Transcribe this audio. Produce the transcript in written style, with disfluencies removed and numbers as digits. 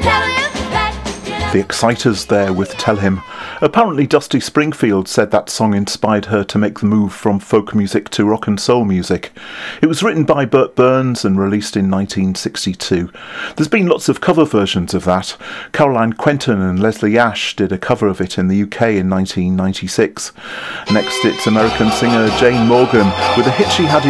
The Exciters there with Tell Him. Apparently Dusty Springfield said that song inspired her to make the move from folk music to rock and soul music. It was written by Burt Burns and released in 1962. There's been lots of cover versions of that. Caroline Quentin and Leslie Ash did a cover of it in the UK in 1996. Next it's American singer Jane Morgan with a hit she had in